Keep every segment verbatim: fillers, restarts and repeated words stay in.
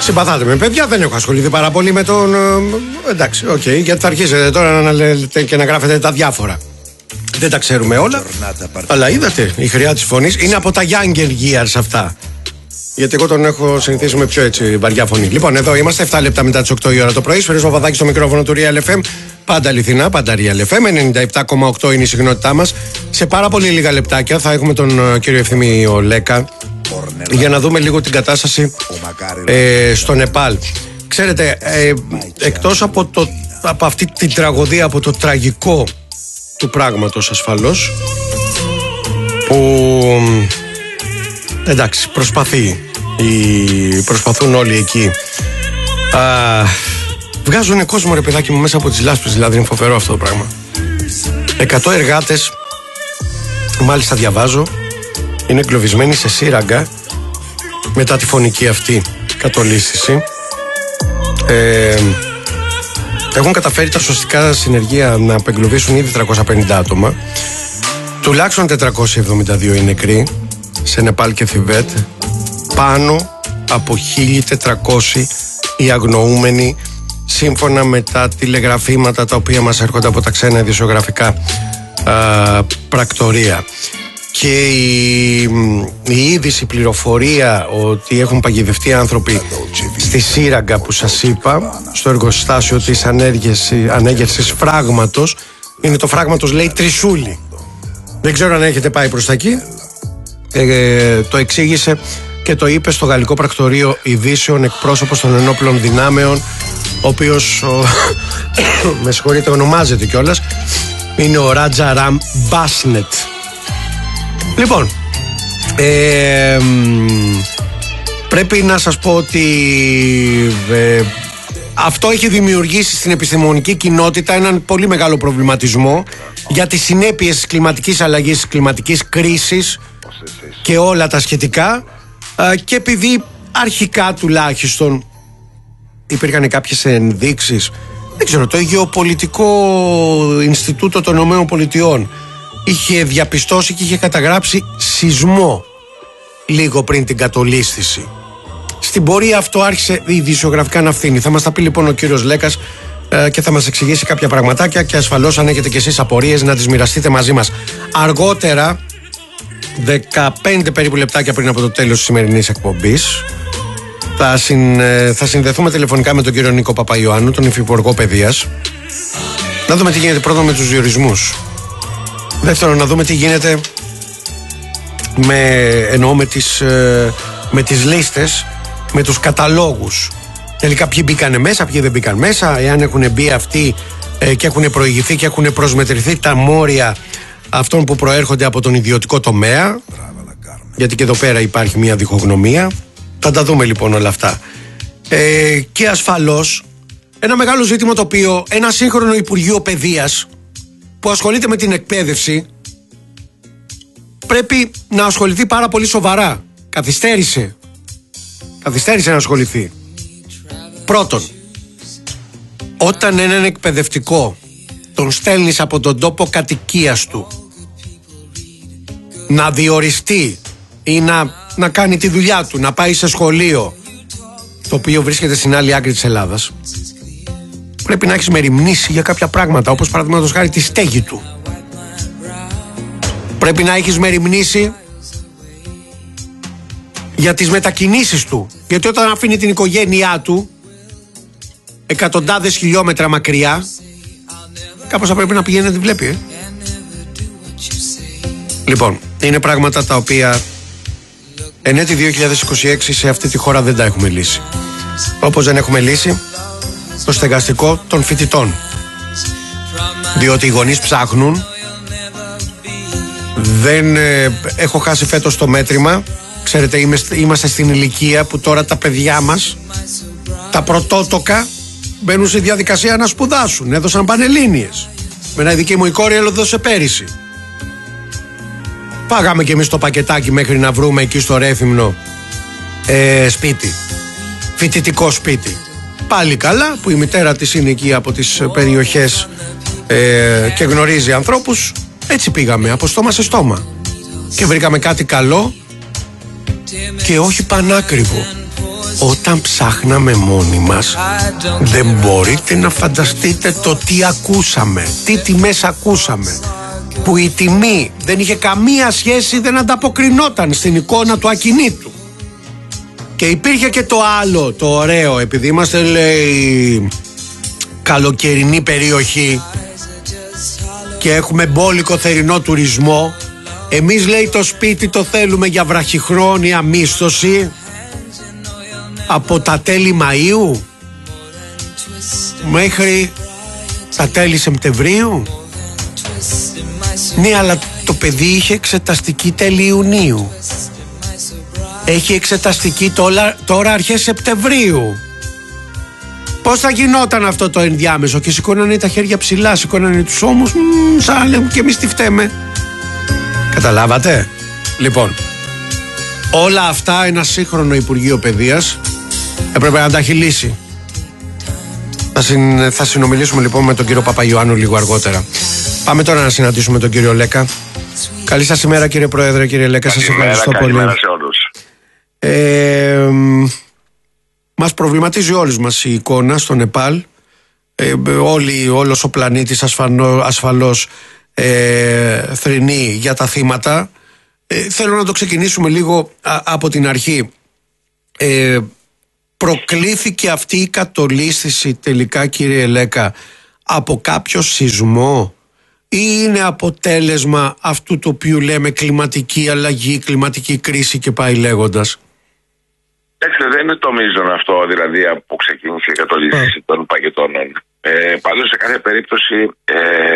Συμπαθάτε με παιδιά, δεν έχω ασχοληθεί πάρα πολύ με τον. Εντάξει, οκ, okay, γιατί θα αρχίσετε τώρα να λέτε και να γράφετε τα διάφορα. Δεν τα ξέρουμε όλα. Αλλά είδατε, η χρειά της φωνής είναι από τα Younger Years αυτά. Γιατί εγώ τον έχω συνηθίσει με πιο έτσι βαριά φωνή. Λοιπόν, εδώ είμαστε εφτά λεπτά μετά τις οκτώ η ώρα το πρωί. Σφαίρες Παπαδάκης στο μικρόφωνο του Real εφ εμ. Πάντα αληθινά, πάντα Real εφ εμ. ενενήντα επτά κόμμα οκτώ είναι η συχνότητά μας. Σε πάρα πολύ λίγα λεπτάκια θα έχουμε τον κύριο Ευθύμιο Λέκα για να δούμε λίγο την κατάσταση ε, στο Νεπάλ. Ξέρετε, ε, εκτός από, το, από αυτή την τραγωδία, από το τραγικό του πράγματος ασφαλώς, που εντάξει προσπαθεί οι, προσπαθούν όλοι εκεί, α, βγάζουν κόσμο ρε παιδάκι μου μέσα από τις λάσπες. Δηλαδή είναι φοβερό αυτό το πράγμα. Εκατό εργάτες, μάλιστα διαβάζω, είναι εγκλωβισμένοι σε σύραγγα μετά τη φωνική αυτή κατολίσθηση. ε, Έχουν καταφέρει τα σωστικά συνεργεία να απεγκλωβίσουν ήδη τριακόσια πενήντα άτομα. Τουλάχιστον τετρακόσιοι εβδομήντα δύο είναι νεκροί σε Νεπάλ και Θιβέτ. Πάνω από χίλια τετρακόσιοι οι αγνοούμενοι, σύμφωνα με τα τηλεγραφήματα τα οποία μας έρχονται από τα ξένα ειδησιογραφικά α, πρακτορία. Και η, η είδηση, η πληροφορία ότι έχουν παγιδευτεί άνθρωποι στη σύραγγα που σας είπα, στο εργοστάσιο της ανέγερσης φράγματος, είναι το φράγματος, λέει, Τρισούλη. Δεν ξέρω αν έχετε πάει προς τα εκεί. Ε, το εξήγησε και το είπε στο γαλλικό πρακτορείο ειδήσεων εκπρόσωπος των ενόπλων δυνάμεων, ο οποίος ο, με συγχωρείτε, ονομάζεται κιόλας, είναι ο Ράτζα Ραμ Μπάσνετ. Λοιπόν, ε, πρέπει να σας πω ότι ε, αυτό έχει δημιουργήσει στην επιστημονική κοινότητα έναν πολύ μεγάλο προβληματισμό για τις συνέπειες της κλιματικής αλλαγής, της κλιματικής κρίσης και όλα τα σχετικά, ε, και επειδή αρχικά τουλάχιστον υπήρχαν κάποιες ενδείξεις, δεν ξέρω, το Γεωπολιτικό Ινστιτούτο των Ηνωμένων Πολιτειών είχε διαπιστώσει και είχε καταγράψει σεισμό λίγο πριν την κατολίσθηση. Στην πορεία αυτό άρχισε ειδησιογραφικά να φθήνει. Θα μας τα πει λοιπόν ο κύριος Λέκας ε, και θα μας εξηγήσει κάποια πραγματάκια, και ασφαλώς αν έχετε κι εσείς απορίες να τις μοιραστείτε μαζί μας. Αργότερα, δεκαπέντε περίπου λεπτάκια πριν από το τέλος της σημερινής εκπομπής, θα, συν, ε, θα συνδεθούμε τηλεφωνικά με τον κύριο Νίκο Παπαϊωάννου, τον Υφυπουργό Παιδείας, να δούμε τι γίνεται πρώτα με τους διορισμούς. Δεύτερον, να δούμε τι γίνεται με, εννοώ με τις, με τις λίστες, με τους καταλόγους. Τελικά ποιοι μπήκανε μέσα, ποιοι δεν μπήκαν μέσα, εάν έχουν μπει αυτοί και έχουν προηγηθεί και έχουν προσμετρηθεί τα μόρια αυτών που προέρχονται από τον ιδιωτικό τομέα, γιατί και εδώ πέρα υπάρχει μια διχογνωμία. Θα τα δούμε λοιπόν όλα αυτά. Ε, και ασφαλώς ένα μεγάλο ζήτημα, το οποίο ένα σύγχρονο Υπουργείο Παιδείας που ασχολείται με την εκπαίδευση πρέπει να ασχοληθεί πάρα πολύ σοβαρά. Καθυστέρησε. Καθυστέρησε να ασχοληθεί. Πρώτον, όταν έναν εκπαιδευτικό τον στέλνεις από τον τόπο κατοικίας του να διοριστεί ή να, να κάνει τη δουλειά του, να πάει σε σχολείο το οποίο βρίσκεται στην άλλη άκρη της Ελλάδας, πρέπει να έχεις μεριμνήσει για κάποια πράγματα, όπως παραδείγματος χάρη τη στέγη του. Πρέπει να έχεις μεριμνήσει για τις μετακινήσεις του, γιατί όταν αφήνει την οικογένειά του εκατοντάδες χιλιόμετρα μακριά, κάπως θα πρέπει να πηγαίνει να τη βλέπει, ε? Λοιπόν, είναι πράγματα τα οποία εν έτη δύο χιλιάδες είκοσι έξι σε αυτή τη χώρα δεν τα έχουμε λύσει. Όπως δεν έχουμε λύσει το στεγαστικό των φοιτητών, διότι οι γονείς ψάχνουν. Δεν ε, έχω χάσει φέτος το μέτρημα. Ξέρετε, είμαστε, είμαστε στην ηλικία που τώρα τα παιδιά μας, τα πρωτότοκα, μπαίνουν σε διαδικασία να σπουδάσουν. Έδωσαν πανελλήνιες. Με ένα δική μου η κόρη έδωσε πέρυσι. Πάγαμε κι εμείς το πακετάκι μέχρι να βρούμε εκεί στο Ρέθυμνο ε, σπίτι, φοιτητικό σπίτι. Πάλι καλά που η μητέρα της είναι εκεί από τις περιοχές ε, και γνωρίζει ανθρώπους. Έτσι πήγαμε από στόμα σε στόμα και βρήκαμε κάτι καλό και όχι πανάκριβο. Όταν ψάχναμε μόνοι μας, δεν μπορείτε να φανταστείτε το τι ακούσαμε, τι τιμές ακούσαμε, που η τιμή δεν είχε καμία σχέση, δεν ανταποκρινόταν στην εικόνα του ακινήτου. Και υπήρχε και το άλλο, το ωραίο, επειδή είμαστε, λέει, καλοκαιρινή περιοχή και έχουμε μπόλικο θερινό τουρισμό, εμείς, λέει, το σπίτι το θέλουμε για βραχυχρόνια μίσθωση από τα τέλη Μαΐου μέχρι τα τέλη Σεπτεμβρίου. Ναι, αλλά το παιδί είχε εξεταστική τέλη Ιουνίου. Έχει εξεταστική τώρα, τώρα αρχές Σεπτεμβρίου. Πώς θα γινόταν αυτό το ενδιάμεσο? Και σηκώνανε τα χέρια ψηλά, σηκώνανε τους ώμους, μ, σαν να λέμε και εμείς τι φταίμε. Καταλάβατε? Λοιπόν, όλα αυτά ένα σύγχρονο Υπουργείο Παιδείας έπρεπε να τα έχει λύσει. Θα, συν, θα συνομιλήσουμε λοιπόν με τον κύριο Παπαγιωάννου λίγο αργότερα. Πάμε τώρα να συναντήσουμε τον κύριο Λέκα. Καλή σας ημέρα, κύριε Πρόεδρε, κύριε Λέκα. Σας ευχαριστώ πολύ. Καλημέρα σε όλους. Ε, μας προβληματίζει όλους μας η εικόνα στο Νεπάλ. Ε, όλοι, όλος ο πλανήτης ασφαλώς, ασφαλώς ε, θρηνεί για τα θύματα. Ε, θέλω να το ξεκινήσουμε λίγο α, από την αρχή. Ε, προκλήθηκε αυτή η κατολίσθηση τελικά, κύριε Λέκα, από κάποιο σεισμό ή είναι αποτέλεσμα αυτού το οποίο λέμε κλιματική αλλαγή, κλιματική κρίση και πάει λέγοντας? Εντάξει, δεν είναι το μείζον αυτό, δηλαδή, που ξεκίνησε η κατολίσθηση των παγετώνων. Ε, πάντως, σε κάθε περίπτωση ε,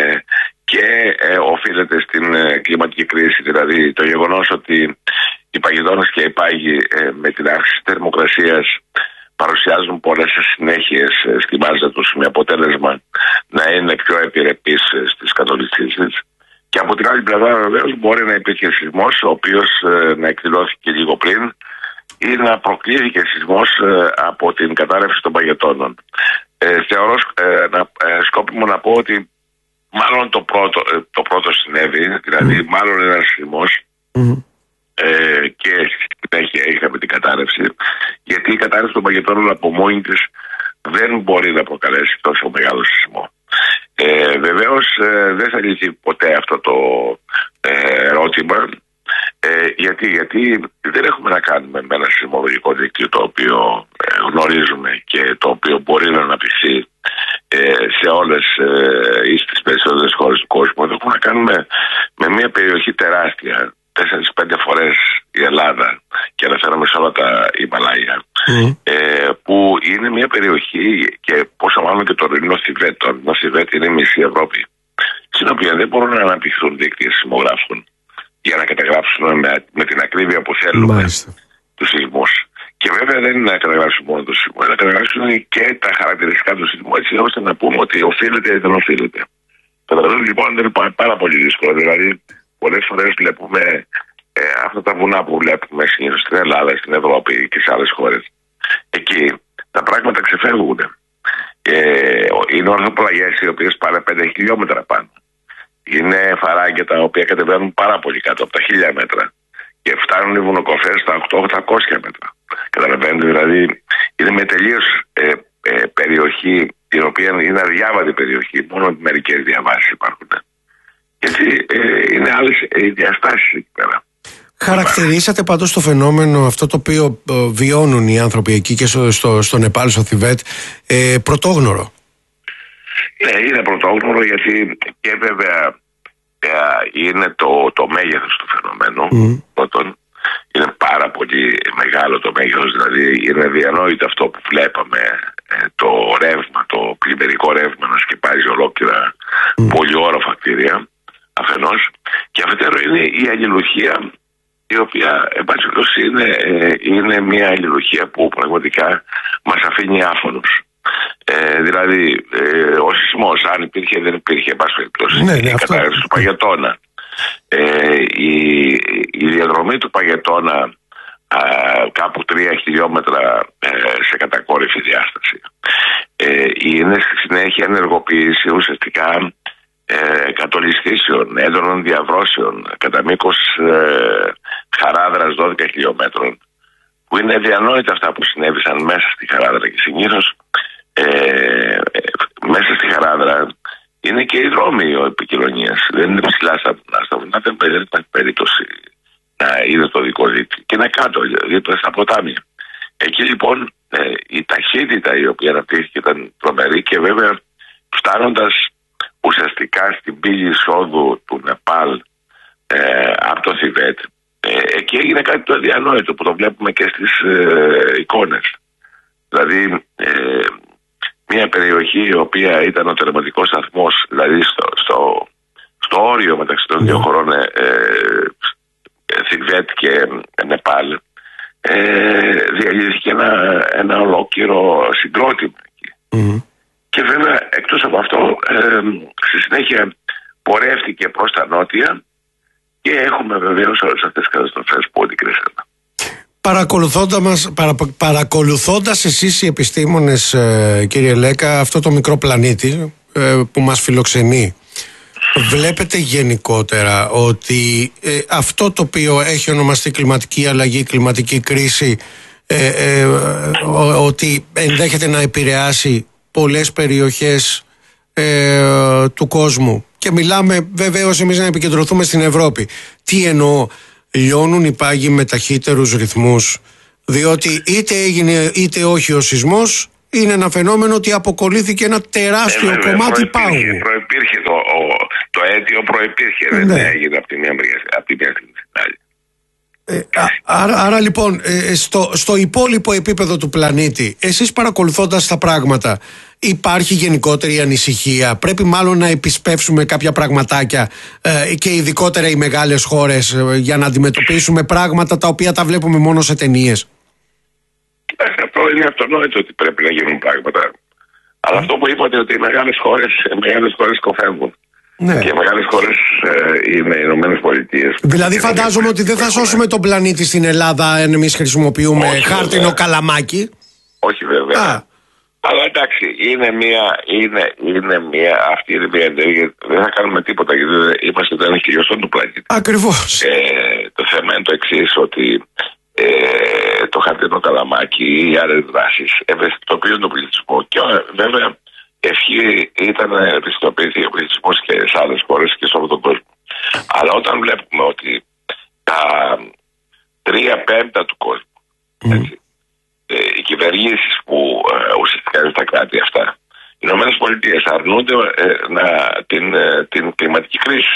και ε, οφείλεται στην ε, κλιματική κρίση. Δηλαδή, το γεγονός ότι οι παγετώνες και οι πάγοι ε, με την αύξηση της θερμοκρασίας παρουσιάζουν πολλές ασυνέχειες ε, στη μάζα τους, με αποτέλεσμα να είναι πιο επιρρεπείς ε, στις κατολισθήσεις. Και από την άλλη πλευρά, βεβαίως, μπορεί να υπήρχε σεισμός, ο οποίος ε, να εκδηλώθηκε λίγο πριν ή να προκλήθηκε σεισμός ε, από την κατάρρευση των παγετώνων. Ε, θεωρώ ε, να, ε, σκόπιμο να πω ότι μάλλον το πρώτο, ε, το πρώτο συνέβη, δηλαδή mm. μάλλον ένας σεισμός mm. ε, και συνέχεια είχαμε την κατάρρευση, γιατί η κατάρρευση των παγετώνων από μόνη της δεν μπορεί να προκαλέσει τόσο μεγάλο σεισμό. Ε, βεβαίως ε, δεν θα λυθεί ποτέ αυτό το ε, ερώτημα. Ε, γιατί, γιατί δεν έχουμε να κάνουμε με ένα σεισμολογικό δίκτυο το οποίο ε, γνωρίζουμε και το οποίο μπορεί να αναπτυχθεί ε, σε όλες ε, ή στις περισσότερες χώρες του κόσμου. Δεν έχουμε να κάνουμε με μια περιοχή τεράστια, τέσσερις πέντε φορές η Ελλάδα, και αναφέρομαι σε όλα τα Ιμαλάια, mm. ε, που είναι μια περιοχή, και πόσο μάλλον και το ορεινό Θιβέτ. Το ορεινό Θιβέτ είναι η μισή Ευρώπη, στην οποία δεν μπορούν να αναπτυχθούν δίκτυα σεισμογράφων για να καταγράψουμε με, με την ακρίβεια που θέλουμε τους σεισμούς. Και βέβαια δεν είναι να καταγράψουν μόνο το σεισμό, να καταγράψουν και τα χαρακτηριστικά του σεισμού, έτσι ώστε να πούμε ότι οφείλεται ή δεν οφείλεται. Καταλαβαίνετε λοιπόν, δεν είναι πάρα πολύ δύσκολο. Δηλαδή, πολλές φορές βλέπουμε ε, αυτά τα βουνά που βλέπουμε συνήθως στην Ελλάδα, στην Ευρώπη και σε άλλες χώρες. Εκεί τα πράγματα ξεφεύγουν. Ε, είναι ορθοπλαγιές οι οποίες πάνε πέντε χιλιόμετρα πάνω. Είναι φαράγγια τα οποία κατεβαίνουν πάρα πολύ κάτω από τα χίλια μέτρα και φτάνουν οι βουνοκοφές στα οκτώ οχτακόσια μέτρα. Καταλαβαίνετε, δηλαδή είναι μια τελείως ε, ε, περιοχή, η οποία είναι αδιάβατη περιοχή, μόνο μερικές διαβάσεις υπάρχουν. Γιατί ε, είναι άλλες οι διαστάσεις εκεί πέρα. Χαρακτηρίσατε πάντως το φαινόμενο αυτό το οποίο ε, βιώνουν οι άνθρωποι εκεί και στο, στο, στο Νεπάλ, στο Θιβέτ, ε, πρωτόγνωρο. Ναι, είναι πρωτόγνωρο, γιατί και βέβαια ε, είναι το, το μέγεθος του φαινομένου. Mm. Πρώτον, είναι πάρα πολύ μεγάλο το μέγεθος, δηλαδή είναι διανόητο αυτό που βλέπαμε, ε, το ρεύμα, το πλημμυρικό ρεύμα να σκεπάζει ολόκληρα mm. πολυόροφα κτίρια αφενός, και αφετέρου είναι η αλληλουχία, η οποία εν πάση περιπτώσει είναι, ε, είναι μια αλληλουχία που πραγματικά μας αφήνει άφωνους. Ε, δηλαδή ε, ο σεισμός, αν υπήρχε δεν υπήρχε, εν πάση περιπτώσει, ναι, ναι, η κατάρρευση του Παγετώνα, ε, η, η διαδρομή του Παγετώνα α, κάπου τρία χιλιόμετρα ε, σε κατακόρυφη διάσταση, ε, είναι στη συνέχεια ενεργοποίηση ουσιαστικά ε, κατολισθήσεων, έντονων διαβρώσεων κατά μήκος ε, χαράδρας δώδεκα χιλιόμετρων, που είναι διανόητα αυτά που συνέβησαν μέσα στη Χαράδρα. Και συνήθως ε, ε, μέσα στη Χαράδρα είναι και οι δρόμοι επικοινωνίας. Δεν είναι ψηλά στα βουνά. Στα βουνά δεν υπάρχει περίπτωση να είναι το δικό δίκτυο. Και είναι κάτω, δίπλα στα ποτάμια. Εκεί λοιπόν ε, η ταχύτητα η οποία αναπτύχθηκε ήταν τρομερή, και βέβαια φτάνοντας ουσιαστικά στην πύλη εισόδου του Νεπάλ ε, από το Θιβέτ, ε, εκεί έγινε κάτι το αδιανόητο που το βλέπουμε και στις ε, εικόνες. Δηλαδή ε, μια περιοχή η οποία ήταν ο τερματικός σταθμός, δηλαδή στο, στο, στο όριο μεταξύ των δύο χωρών ε, ε, Θιβέτ και Νεπάλ, ε, διαλύθηκε ένα, ένα ολόκληρο συγκρότημα εκεί. Mm-hmm. Και βέβαια εκτός από αυτό ε, στη συνέχεια πορεύτηκε προς τα νότια και έχουμε βεβαίως όλες αυτές τις καταστροφές που αντικρίσαμε. Παρακολουθώντας, μας, παρα, παρακολουθώντας εσείς οι επιστήμονες, ε, κύριε Λέκα, αυτό το μικρό πλανήτη ε, που μας φιλοξενεί, βλέπετε γενικότερα ότι ε, αυτό το οποίο έχει ονομαστεί κλιματική αλλαγή, κλιματική κρίση, ε, ε, ο, ότι ενδέχεται να επηρεάσει πολλές περιοχές ε, του κόσμου, και μιλάμε βεβαίως εμείς να επικεντρωθούμε στην Ευρώπη. Τι εννοώ? Λιώνουν οι πάγοι με ταχύτερους ρυθμούς, διότι είτε έγινε είτε όχι ο σεισμός, είναι ένα φαινόμενο ότι αποκολλήθηκε ένα τεράστιο ε, βέβαια, κομμάτι πάγου. Προϋπήρχε το, ο, το αίτιο, προϋπήρχε, ε, δεν ναι. έγινε από τη μία μεριά στην άλλη. Ε, άρα, άρα λοιπόν ε, στο, στο υπόλοιπο επίπεδο του πλανήτη, εσείς παρακολουθώντας τα πράγματα, υπάρχει γενικότερη ανησυχία? Πρέπει μάλλον να επισπεύσουμε κάποια πραγματάκια ε, και ειδικότερα οι μεγάλες χώρες ε, για να αντιμετωπίσουμε πράγματα τα οποία τα βλέπουμε μόνο σε ταινίες? Κοιτάξτε, αυτό είναι αυτονόητο ότι πρέπει να γίνουν πράγματα. Αλλά αυτό που είπατε, ότι οι μεγάλες χώρες, οι μεγάλες χώρες κοφεύουν. Ναι. Και οι μεγάλες χώρες ε, είναι οι Ηνωμένες Πολιτείες. Δηλαδή φαντάζομαι ότι δεν θα σώσουμε τον πλανήτη στην Ελλάδα αν εμείς χρησιμοποιούμε όχι, χάρτινο βέβαια. καλαμάκι. Όχι βέβαια. Α. Αλλά εντάξει, είναι μια, είναι, είναι μια, αυτή είναι μια ενέργεια. Δεν θα κάνουμε τίποτα γιατί είμαστε το ένα χιλιοστό του πλανήτη. Ακριβώς. Ε, το θέμα είναι το εξής, ότι ε, το χαρτινό καλαμάκι ή άλλες δράσεις ευαισθητοποιούν τον πληθυσμό. Και βέβαια ευχή ήταν να ευαισθητοποιηθεί ο πληθυσμός και σε άλλες χώρες και σε όλο τον κόσμο. Αλλά όταν βλέπουμε ότι τα τρία πέμπτα του κόσμου, mm. έτσι, ε, οι κυβερνήσεις που ε, ουσιαστικά είναι στα κράτη αυτά, οι Ηνωμένες Πολιτείες αρνούνται ε, να, την, ε, την κλιματική κρίση.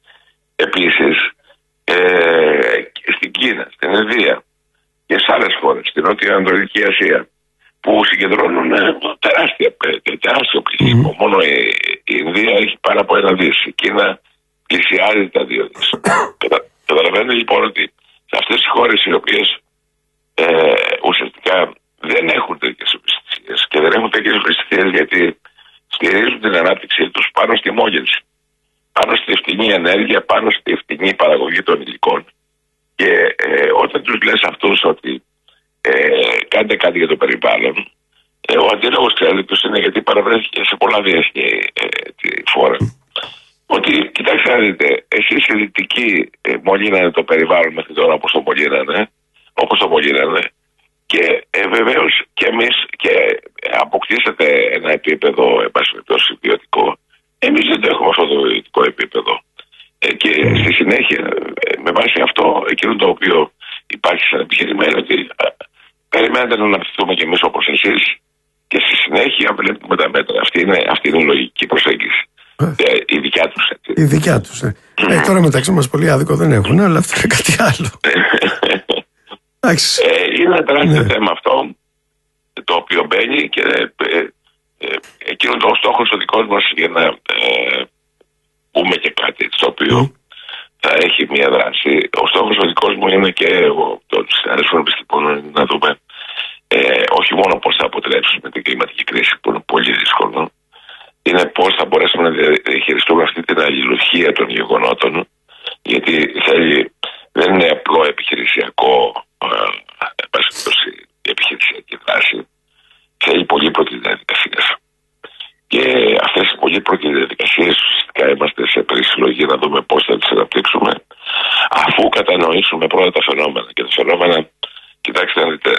Επίσης, ε, στην Κίνα, στην Ινδία και σε άλλες χώρες, στην Νότια Ανατολική Ασία, που συγκεντρώνουν τεράστια, τεράστιο πληθυσμό. Mm-hmm. Μόνο η, η Ινδία έχει πάρα από ένα δις. Η Κίνα πλησιάζει τα δύο δις. Καταλαβαίνετε λοιπόν ότι σε αυτές τις χώρες οι οποίες ε, ουσιαστικά δεν έχουν τέτοιες ευαισθησίες, και δεν έχουν τέτοιες ευαισθησίες γιατί στηρίζουν την ανάπτυξή τους πάνω στη μόγενση, πάνω στη φτηνή ενέργεια, πάνω στη φτηνή παραγωγή των υλικών. Και ε, όταν τους λες αυτούς ότι Ε, κάντε κάτι για το περιβάλλον, ε, ο αντίλογος ξέρετε ποιος είναι, γιατί παραβρέθηκε σε πολλά διεθνή ε, τη φόρα. Ότι κοιτάξτε να δείτε, εσείς οι δυτικοί ε, μολύνανε το περιβάλλον μέχρι τώρα όπως το μολύνανε, όπως το μολύνανε, και ε, βεβαίως και εμείς, και αποκτήσατε ένα επίπεδο επασπιτός ιδιωτικό. Εμείς δεν το έχουμε αυτό το ιδιωτικό επίπεδο. Ε, και στη συνέχεια, ε, με βάση αυτό, εκείνο το οποίο υπάρχει σαν επιχειρημα είναι ότι περιμένετε να αναπτυχθούμε κι εμείς όπως εσείς, και στη συνέχεια βλέπουμε τα μέτρα. Αυτή είναι, αυτή είναι η λογική προσέγγιση. Ε, η δικιά τους. Έτσι. Η δικιά τους. Ε. ε, τώρα μεταξύ μας πολύ άδικο δεν έχουν, αλλά αυτό είναι κάτι άλλο. ε, είναι ένα τεράστιο ναι. θέμα αυτό, το οποίο μπαίνει, και ε, ε, εκείνο το στόχος ο δικός μας για να ε, πούμε και κάτι στο οποίο mm. θα έχει μια δράση. Ο στόχος ο δικός μου είναι, και εγώ των συναδέλφων επιστημόνων, να δούμε ε, όχι μόνο πώς θα αποτρέψουμε την κλιματική κρίση, που είναι πολύ δύσκολο, είναι πώς θα μπορέσουμε να διαχειριστούμε αυτή την αλληλουχία των γεγονότων, γιατί θέλει, δεν είναι απλό επιχειρησιακό ε, επιχειρησιακή δράση, θέλει πολύπλοκες διαδικασίες. Και αυτές οι πολύπλοκες διαδικασίες ουσιαστικά είμαστε σε περισυλλογή να δούμε πώς θα τις αναπτύξουμε, αφού κατανοήσουμε πρώτα τα φαινόμενα. Και τα φαινόμενα, κοιτάξτε να δείτε,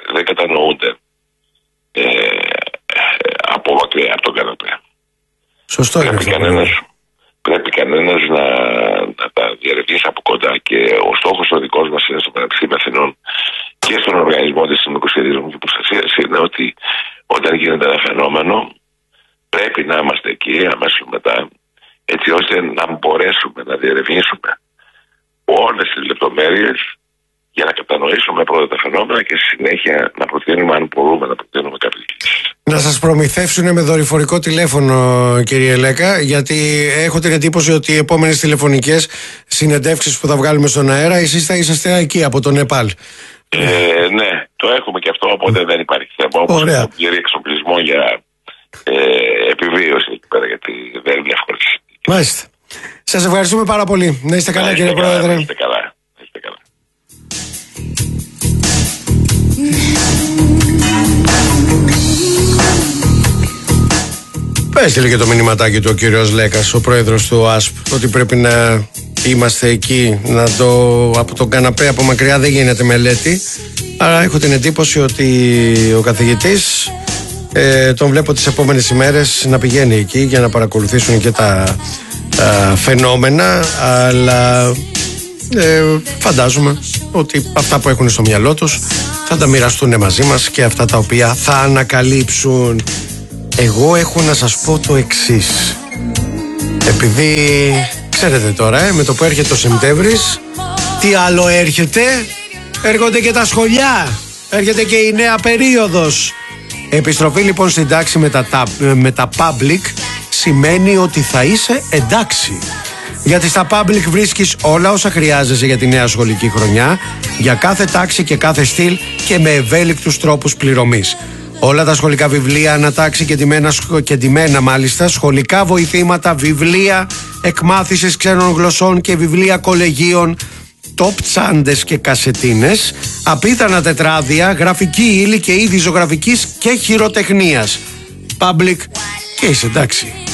Σωστό πρέπει είναι. Κανένας, πρέπει κανένας να, να τα διερευνήσει από κοντά. Και ο στόχος ο δικός μας είναι στο Πανεπιστήμιο Αθηνών και στον Οργανισμό Αντισυσμικού Σχεδιασμού και Προστασίας είναι ότι όταν γίνεται ένα φαινόμενο πρέπει να είμαστε εκεί αμέσως μετά, έτσι ώστε να μπορέσουμε να διερευνήσουμε όλες τις λεπτομέρειες για να κατανοήσουμε πρώτα τα φαινόμενα και στη συνέχεια να προτείνουμε, αν μπορούμε, να προτείνουμε κάποιες λύσεις. Να σας προμηθεύσουν με δορυφορικό τηλέφωνο, κύριε Λέκα, γιατί έχω την εντύπωση ότι οι επόμενες τηλεφωνικές συνεντεύξεις που θα βγάλουμε στον αέρα, εσείς θα είσαστε εκεί από το Νεπάλ. Ε, ναι, το έχουμε και αυτό, οπότε δεν υπάρχει θέμα. Όπως έχουμε πλήρη εξοπλισμό για ε, επιβίωση εκεί πέρα, γιατί δεν είναι εύκολη. Μάλιστα. Σας ευχαριστούμε πάρα πολύ. Να είστε καλά, κύριε Πρόεδρε. Να είστε καλά. Να είστε καλά. Έστειλε και το μηνυματάκι του ο κύριος Λέκας, ο πρόεδρος του ΟΑΣΠ, ότι πρέπει να είμαστε εκεί, να το, από τον καναπέ από μακριά δεν γίνεται μελέτη. Άρα έχω την εντύπωση ότι ο καθηγητής ε, τον βλέπω τις επόμενες ημέρες να πηγαίνει εκεί για να παρακολουθήσουν και τα, τα φαινόμενα, αλλά ε, φαντάζομαι ότι αυτά που έχουν στο μυαλό τους θα τα μοιραστούν μαζί μας και αυτά τα οποία θα ανακαλύψουν. Εγώ έχω να σας πω το εξής. Επειδή ξέρετε τώρα, ε, με το που έρχεται το Σεπτέμβρης, τι άλλο έρχεται? Έρχονται και τα σχολιά. Έρχεται και η νέα περίοδος. Επιστροφή λοιπόν στην τάξη με τα, με τα public σημαίνει ότι θα είσαι εντάξει. Γιατί στα public βρίσκεις όλα όσα χρειάζεσαι για τη νέα σχολική χρονιά, για κάθε τάξη και κάθε στυλ και με ευέλικτους τρόπους πληρωμής. Όλα τα σχολικά βιβλία ανατάξει και τιμένα, και τιμένα μάλιστα, σχολικά βοηθήματα, βιβλία εκμάθησης ξένων γλωσσών και βιβλία κολεγίων, top τσάντες και κασετίνες, απίθανα τετράδια, γραφική ύλη και είδη ζωγραφικής και χειροτεχνίας. Public και είσαι εντάξει.